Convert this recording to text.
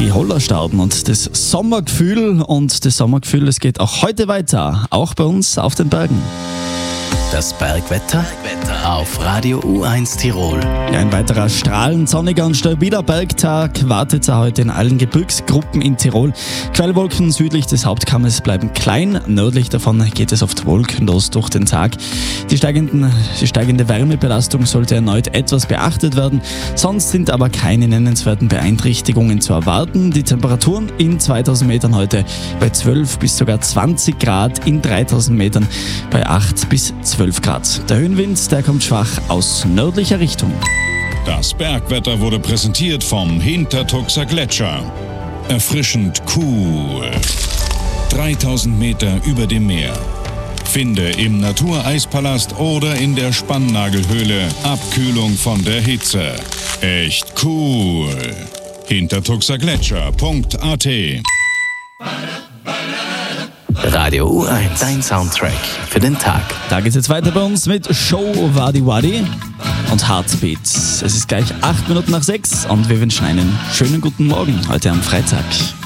Tiroler Stauden und das Sommergefühl. Und das Sommergefühl, es geht auch heute weiter, auch bei uns auf den Bergen. Das Bergwetter auf Radio U1 Tirol. Ja, ein weiterer strahlend sonniger und stabiler Bergtag wartet heute in allen Gebirgsgruppen in Tirol. Quellwolken südlich des Hauptkammes bleiben klein, nördlich davon geht es oft wolkenlos durch den Tag. Die steigende Wärmebelastung sollte erneut etwas beachtet werden, sonst sind aber keine nennenswerten Beeinträchtigungen zu erwarten. Die Temperaturen in 2000 Metern heute bei 12 bis sogar 20 Grad, in 3000 Metern bei 8 bis 12 Grad. Der Höhenwind, der kommt schwach aus nördlicher Richtung. Das Bergwetter wurde präsentiert vom Hintertuxer Gletscher. Erfrischend cool. 3000 Meter über dem Meer. Finde im Natureispalast oder in der Spannnagelhöhle Abkühlung von der Hitze. Echt cool. Hintertuxergletscher.at. Radio U1, dein Soundtrack für den Tag. Da geht's jetzt weiter bei uns mit Show Wadi Wadi und Heartbeat. Es ist gleich 8 Minuten nach 6 und wir wünschen einen schönen guten Morgen heute am Freitag.